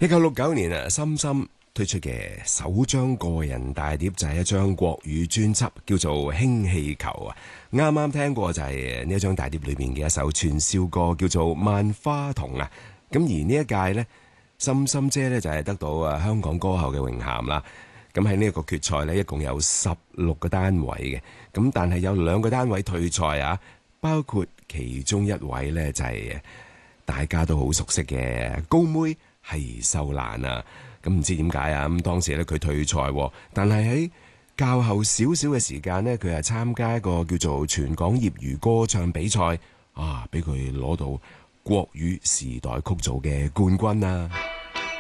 1969年啊，深深推出嘅首張個人大碟就係一張國語專輯，叫做《氫氣球》啊。啱啱聽過就係呢一張大碟裏面嘅一首串燒歌，叫做《萬花筒》啊。咁而呢一屆呢，深深姐呢就係得到香港歌后嘅榮銜啦。咁喺呢一個決賽呢，一共有16個單位嘅，咁但係有2個單位退賽啊，包括其中一位呢，就係大家都好熟悉嘅高妹係秀蘭啊。咁唔知點解啊？咁當時咧佢退賽，但係喺較後少少嘅時間呢，佢係參加一個叫做全港業餘歌唱比賽啊，俾佢攞到國語時代曲組嘅冠軍啊！